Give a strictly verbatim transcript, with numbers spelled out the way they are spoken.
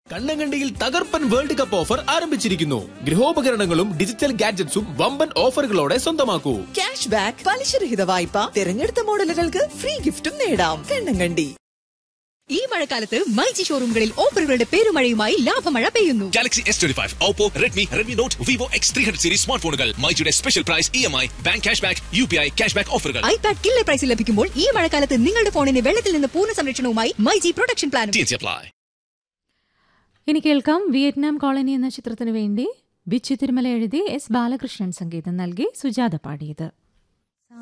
കണ്ണങ്കണ്ടിയിൽ തകർപ്പൻ world cup offer ആരംഭിച്ചിരിക്കുന്നു. ഗൃഹോപകരണങ്ങളും digital ഗാഡ്ജറ്റ്സും വമ്പൻ ഓഫറുകളോടെ സ്വന്തമാക്കൂ. ക്യാഷ് ബാക്ക്, പലിശരഹിത വായ്പ, തിരഞ്ഞെടുത്ത മോഡലുകൾക്ക് ഫ്രീ ഗിഫ്റ്റും നേടാം. കണ്ണങ്കണ്ടി. ഈ മഴക്കാലത്ത് മൈജി ഷോറൂമുകളിൽ ഓഫറുകളുടെ പേരുമഴയുമായി ലാഭമഴ പെയ്യുന്നു. Galaxy S twenty five, Oppo, Redmi, Redmi Note, Vivo X three hundred series smart ഫോണുകൾ. മൈജിയുടെ special price, E M I, bank cash back, U P I cash back ഓഫറുകൾ. ഐപാഡ് കില്ലർ പ്രൈസിൽ ലഭിക്കുമ്പോൾ ഈ മഴക്കാലത്ത് നിങ്ങളുടെ ഫോണിന് വെള്ളത്തിൽ നിന്ന് പൂർണ്ണ സംരക്ഷണവുമായി മൈജി പ്രൊട്ടക്ഷൻ പ്ലാൻ. ഇനി കേൾക്കാം വിയറ്റ്നാം കോളനി എന്ന ചിത്രത്തിനു വേണ്ടി ബിച്ചു തിരുമല എഴുതി എസ് ബാലകൃഷ്ണൻ സംഗീതം നൽകി സുജാത പാടിയത്.